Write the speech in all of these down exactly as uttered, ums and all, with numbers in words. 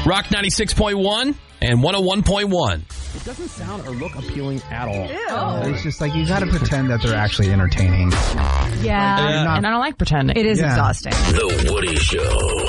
Rock ninety-six point one and one oh one point one. It doesn't sound or look appealing at all. Ew. It's just like you got to pretend that they're actually entertaining. Yeah, Like, not- and I don't like pretending. It is Yeah. exhausting. The Woody Show.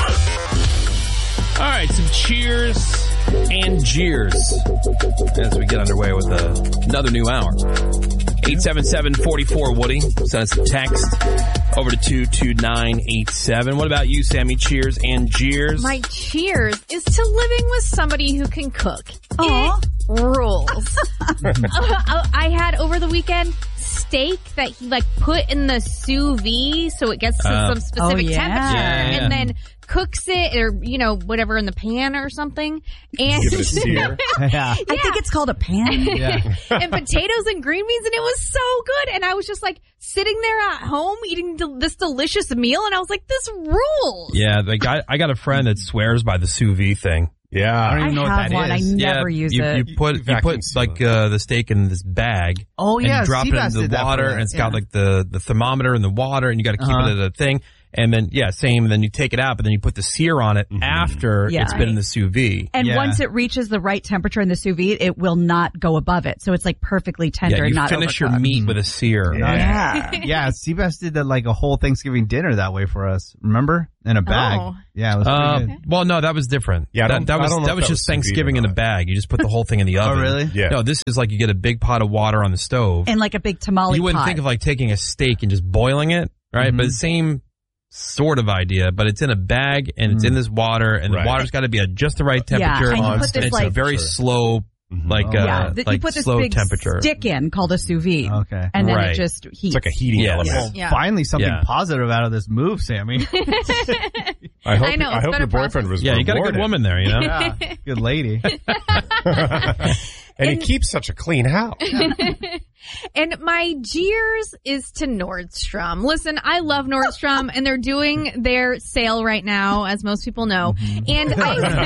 All right, some cheers and jeers as we get underway with uh, another new hour. eight seven seven, four four, Woody. Send us a text over to two two nine eight seven. What about you, Sammy? Cheers and jeers? My cheers is to living with somebody who can cook. Aw. It rules. uh, I had over the weekend steak that he like put in the sous vide so it gets to Uh, some specific oh, yeah. temperature Yeah, yeah. and then cooks it or, you know, whatever in the pan or something. And Give it a sear. Yeah. I think it's called a pan. Yeah. and potatoes and green beans, and it was so good. And I was just like sitting there at home eating del- this delicious meal, and I was like, this rules. Yeah, like I, I got a friend that swears by the sous vide thing. Yeah. I don't I even know what have that one. is. I never yeah, use you, it. You put you Vacuum put seal like it. uh, the steak in this bag. Oh, and yeah, you drop it Seabass into did the that for water, us. and it's Yeah. got like the, the thermometer in the water, and you got to keep Uh-huh. it at a thing. And then, yeah, same. And then you take it out, but then you put the sear on it after Yeah. it's been in the sous vide. And Yeah. once it reaches the right temperature in the sous vide, it will not go above it. So it's like perfectly tender Yeah, and you not finish your overcooked. meat with a sear. Yeah. Yeah, Seabass did that like a whole Thanksgiving dinner that way for us. Remember? In a bag. Oh. Yeah, it was Uh, pretty good. well, no, that was different. Yeah, I that, don't- that I was don't know that if was that just was sous vide Thanksgiving or in a not. bag. You just put the whole thing in the oven. really? Yeah. No, this is like you get a big pot of water on the stove. And like a big tamale You wouldn't pot. think of like taking a steak and just boiling it, right? Mhm. But same sort of idea, but it's in a bag and it's in this water, and Right. the water's got to be at just the right Yeah, temperature. and you put and this, it's like- a very slow, like Oh. uh, yeah, th- like you put this slow big temperature. stick in called a sous vide. Okay. And then Right. it just heats. It's like a heating Yes. element. Yeah. Finally, something Yeah. positive out of this move, Sammy. I hope, I know, I it's hope been your a process. boyfriend was Yeah, you got a good rewarded. woman there, you know. Yeah, good lady. And he keeps such a clean house. And my jeers is to Nordstrom. Listen, I love Nordstrom, and they're doing their sale right now, as most people know. And I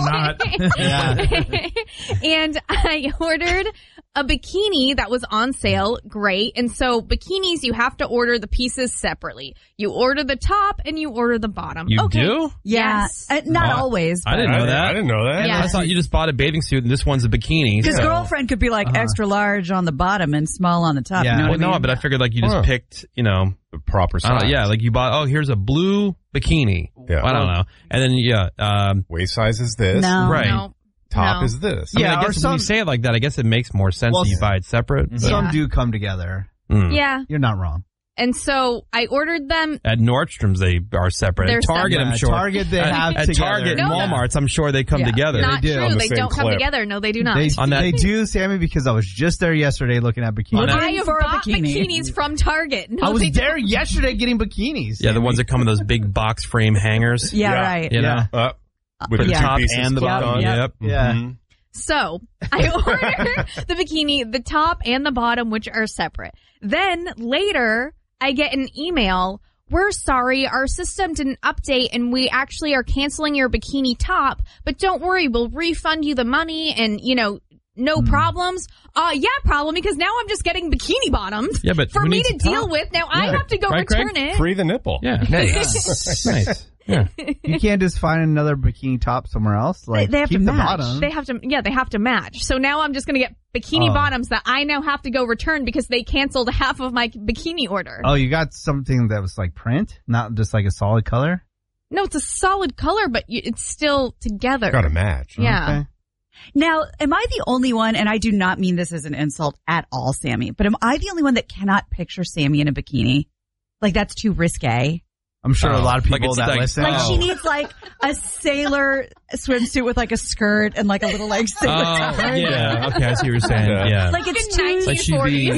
Yeah. and I ordered a bikini that was on sale. Great. And so bikinis, you have to order the pieces separately. You order the top and you order the bottom. You okay. do? Yeah. Yes. Uh, not Oh, always. I didn't know I, that. I didn't know that. Yeah. I thought you just bought a bathing suit and this one's a bikini. His So- girlfriend could be like Uh-huh. extra large on the bottom and small on the top. Yeah. You know Well, what I mean? no, but I figured like you just Huh. picked, you know, The proper I size. don't know, yeah, like you bought, oh, here's a blue bikini. Yeah. I don't know. And then, yeah, um, Waist size is this. No. right. No. Top No. is this. I mean, Yeah, I or guess when some- you say it like that, I guess it makes more sense Well, that you buy it separate. but- Some Yeah. do come together. Mm. Yeah. You're not wrong. And so I ordered them. At Nordstrom's, they are separate. They're At Target, separate. I'm sure. Target, they at, have At together. Target and No, no. Walmart's, I'm sure they come Yeah. together. Not do. true. On the They same don't come clip. together. No, they do not. They, On that- they do, Sammy, because I was just there yesterday looking at bikinis. On that- I have for a bought bikini. bikinis from Target. No, I was they there don't. yesterday getting bikinis. Yeah, the ones that come in those big box frame hangers. Yeah, Yeah. right. You know? Uh, with The the Yeah. two top pieces and the clipped bottom. on. Yep. Yeah. Mhm. So I ordered the bikini, the top and the bottom, which are separate. Then later I get an email. We're sorry, our system didn't update and we actually are canceling your bikini top, but don't worry, we'll refund you the money and, you know, no problems. Uh, yeah, problem because now I'm just getting bikini bottoms Yeah, but for who me needs to a deal top? with. Now I Yeah. have to go Right, return Craig? it. Free the nipple. Yeah. Nice. nice. Yeah. You can't just find another bikini top somewhere else. Like, they have keep to the match. bottom. They have to, yeah, they have to match. So now I'm just going to get bikini Oh. bottoms that I now have to go return because they canceled half of my bikini order. Oh, you got something that was like print, not just like a solid color? No, it's a solid color, but you, it's still together. Got to match. Yeah. Okay. Now, am I the only one, and I do not mean this as an insult at all, Sammy, but am I the only one that cannot picture Sammy in a bikini? Like, that's too risque. I'm sure a Oh, lot of like people it's that like- listen. Like, Oh. she needs, like, a sailor swimsuit with, like, a skirt and, like, a little, like, Oh, sailor tie. yeah. Okay, I see what you're saying. Yeah. Yeah. Like, it's Fucking too... Like she'd be,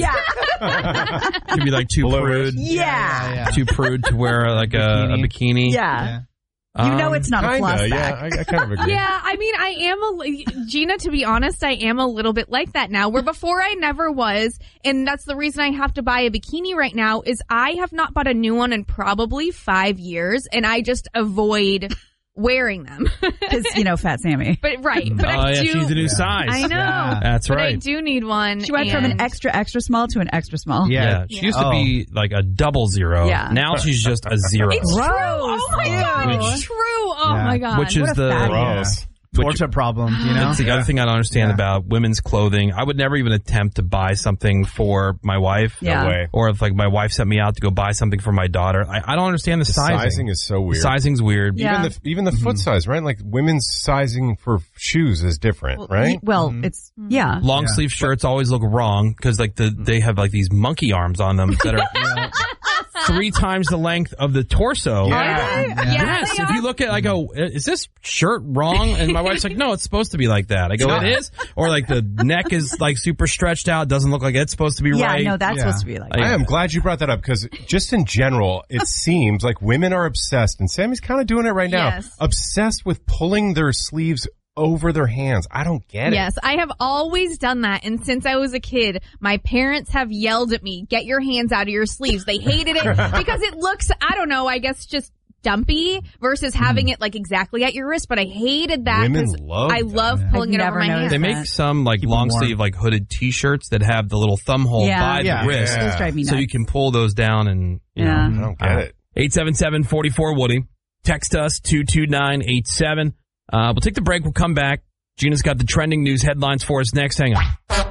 Yeah. she'd be like too Blue. prude. Yeah. yeah. Too prude to wear like a, a bikini. Yeah. Yeah. You know Um, it's not a Kinda, floss yeah. back. I, I kind of agree. Yeah, I mean, I am a, li- Gina, to be honest, I am a little bit like that now, where before I never was, and that's the reason I have to buy a bikini right now, is I have not bought a new one in probably five years, and I just avoid wearing them. Because, you know, Fat Sammy. But, right, but Oh, I yeah, do, she's a new size. I know, Yeah. That's but I right. do need one. She went from an and- extra, extra small to an extra small. Yeah, Yeah. she used to Oh. be like a double zero. Yeah. Now she's just a zero. It's true. Gross. Oh my Ew. god, it's true. Oh Yeah. my god. Which is What a the fatty. Gross. torture problems, you know? That's the other thing I don't understand Yeah. about women's clothing. I would never even attempt to buy something for my wife. Yeah. No way. Or if like my wife sent me out to go buy something for my daughter. I, I don't understand the, The sizing. sizing is so weird. Sizing's weird. Yeah. Even the even the foot size, right? Like women's sizing for shoes is different, Well, right? Well, it's, yeah. Long Yeah. sleeve shirts always look wrong because like the they have like these monkey arms on them that are three times the length of the torso. Yeah. Yes, if you look at, I go, is this shirt wrong? And my wife's like, no, it's supposed to be like that. I go, it is? Or like the neck is like super stretched out, doesn't look like it's supposed to be Yeah, right. no, that's Yeah. supposed to be like I- I am glad you brought that up because just in general, it seems like women are obsessed, and Sammy's kind of doing it right now, Yes. obsessed with pulling their sleeves over their hands. I don't get Yes, I have always done that. And since I was a kid, my parents have yelled at me, get your hands out of your sleeves. They hated it because it looks, I don't know, I guess just dumpy versus having it like exactly at your wrist. But I hated that Women 'cause love I that. love I've pulling it never over my noticed hands. They that. make some like Keep 'em long warm. sleeve like hooded t-shirts that have the little thumb hole Yeah. by Yeah. the wrist. Yeah. Those drive me So nuts. you can pull those down and, you Yeah. know. I don't get it. eight seven seven, four four, Woody. Text us two two nine eight seven. Uh, we'll take the break. We'll come back. Gina's got the trending news headlines for us next. Hang on.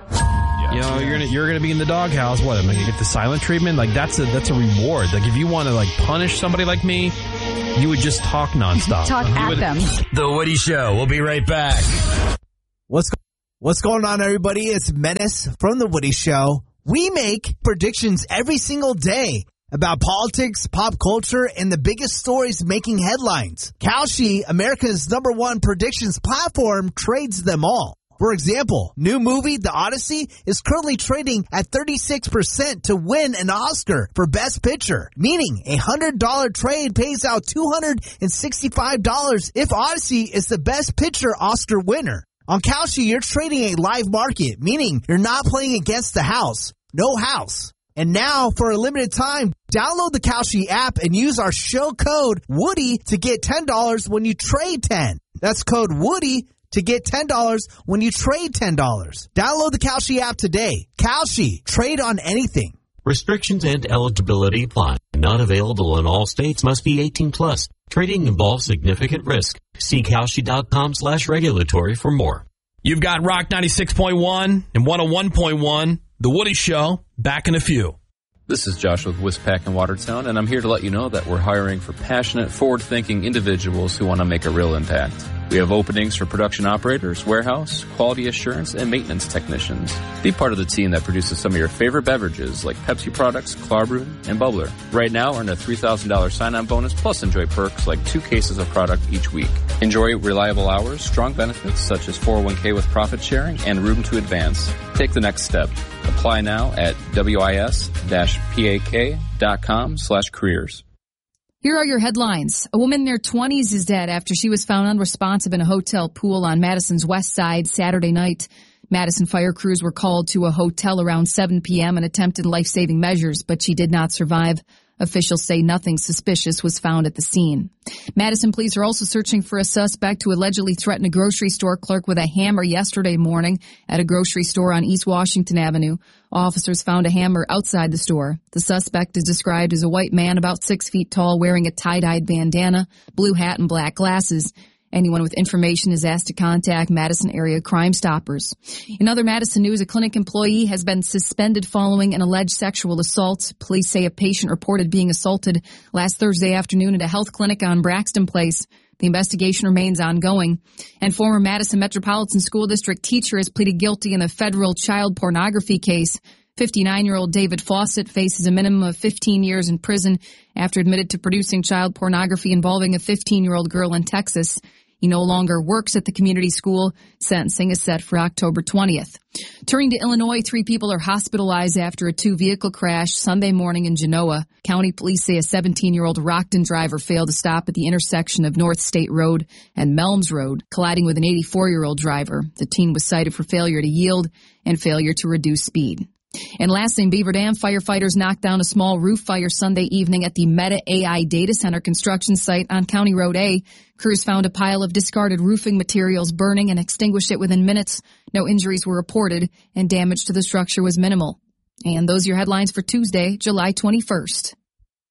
You know, you're gonna you're gonna be in the doghouse. What? Am I gonna get the silent treatment? Like that's a that's a reward. Like if you want to like punish somebody like me, you would just talk nonstop. Talk You at would- them. The Woody Show. We'll be right back. What's go- What's going on, everybody? It's Menace from The Woody Show. We make predictions every single day about politics, pop culture, and the biggest stories making headlines. Kalshi, America's number one predictions platform, trades them all. For example, new movie The Odyssey is currently trading at thirty-six percent to win an Oscar for Best Picture, meaning a one hundred dollars trade pays out two hundred sixty-five dollars if Odyssey is the Best Picture Oscar winner. On Kalshi, you're trading a live market, meaning you're not playing against the house. No house. And now, for a limited time, download the Kalshi app and use our show code Woody to get ten dollars when you trade ten. That's code Woody to get ten dollars when you trade ten dollars. Download the Kalshi app today. Kalshi. Trade on anything. Restrictions and eligibility apply. Not available in all states. Must be eighteen plus. Trading involves significant risk. See Kalshi.com slash regulatory for more. You've got Rock ninety-six point one and one oh one point one, The Woody Show, back in a few. This is Josh with Wispack in Watertown, and I'm here to let you know that we're hiring for passionate, forward-thinking individuals who want to make a real impact. We have openings for production operators, warehouse, quality assurance, and maintenance technicians. Be part of the team that produces some of your favorite beverages like Pepsi products, Clarbrew, and Bubbler. Right now, earn a three thousand dollars sign-on bonus plus enjoy perks like two cases of product each week. Enjoy reliable hours, strong benefits such as four oh one k with profit sharing, and room to advance. Take the next step. Apply now at wis-pak.com slash careers. Here are your headlines. A woman in her twenties is dead after she was found unresponsive in a hotel pool on Madison's west side Saturday night. Madison fire crews were called to a hotel around seven p.m. and attempted life-saving measures, but she did not survive. Officials say nothing suspicious was found at the scene. Madison police are also searching for a suspect who allegedly threatened a grocery store clerk with a hammer yesterday morning at a grocery store on East Washington Avenue. Officers found a hammer outside the store. The suspect is described as a white man about six feet tall wearing a tie-dyed bandana, blue hat, and black glasses. Anyone with information is asked to contact Madison Area Crime Stoppers. In other Madison news, a clinic employee has been suspended following an alleged sexual assault. Police say a patient reported being assaulted last Thursday afternoon at a health clinic on Braxton Place. The investigation remains ongoing. And former Madison Metropolitan School District teacher has pleaded guilty in a federal child pornography case. fifty-nine-year-old David Fawcett faces a minimum of fifteen years in prison after admitted to producing child pornography involving a fifteen-year-old girl in Texas. He no longer works at the community school. Sentencing is set for October twentieth. Turning to Illinois, three people are hospitalized after a two-vehicle crash Sunday morning in Genoa. County police say a seventeen-year-old Rockton driver failed to stop at the intersection of North State Road and Melms Road, colliding with an eighty-four-year-old driver. The teen was cited for failure to yield and failure to reduce speed. And lastly, in Beaver Dam, firefighters knocked down a small roof fire Sunday evening at the Meta A I data center construction site on County Road A. Crews found a pile of discarded roofing materials burning and extinguished it within minutes. No injuries were reported, and damage to the structure was minimal. And those are your headlines for Tuesday, July twenty-first.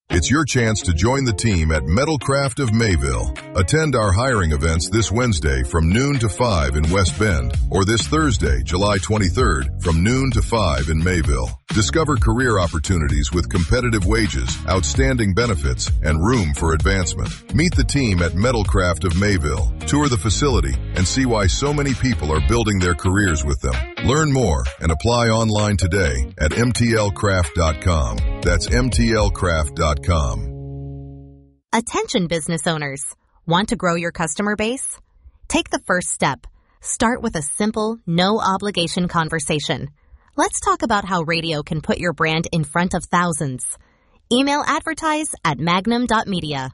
It's your chance to join the team at Metalcraft of Mayville. Attend our hiring events this Wednesday from noon to five in West Bend, or this Thursday, July twenty-third, from noon to five in Mayville. Discover career opportunities with competitive wages, outstanding benefits, and room for advancement. Meet the team at Metalcraft of Mayville. Tour the facility and see why so many people are building their careers with them. Learn more and apply online today at M T L craft dot com. That's M T L craft dot com. Attention business owners. Want to grow your customer base? Take the first step. Start with a simple, no-obligation conversation. Let's talk about how radio can put your brand in front of thousands. Email advertise at magnum dot media.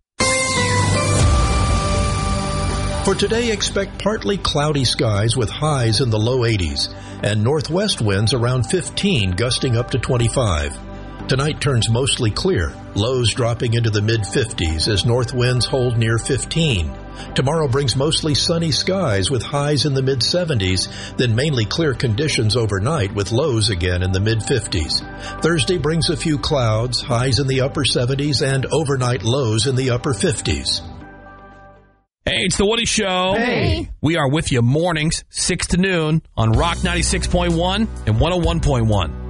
For today, expect partly cloudy skies with highs in the low eighties and northwest winds around fifteen, gusting up to twenty-five. Tonight turns mostly clear, lows dropping into the mid-fifties as north winds hold near fifteen. Tomorrow brings mostly sunny skies with highs in the mid-seventies, then mainly clear conditions overnight with lows again in the mid-fifties. Thursday brings a few clouds, highs in the upper seventies, and overnight lows in the upper fifties. Hey, it's the Woody Show. Hey. We are with you mornings, six to noon on Rock ninety-six point one and one oh one point one.